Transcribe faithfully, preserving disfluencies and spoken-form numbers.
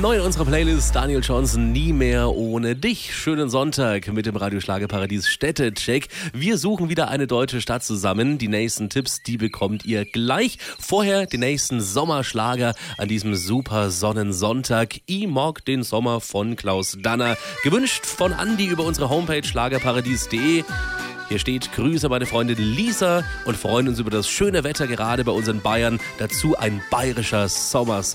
Neu in unserer Playlist Daniel Johnson, Nie mehr ohne dich. Schönen Sonntag mit dem Radioschlagerparadies Städtecheck. Wir suchen wieder eine deutsche Stadt zusammen. Die nächsten Tipps, die bekommt ihr gleich. Vorher den nächsten Sommerschlager an diesem super Sonnensonntag. Ich mag den Sommer von Klaus Danner. Gewünscht von Andi über unsere Homepage schlagerparadies punkt de. Hier steht: Grüße meine Freundin Lisa und freuen uns über das schöne Wetter gerade bei unseren Bayern. Dazu ein bayerischer Sommersong.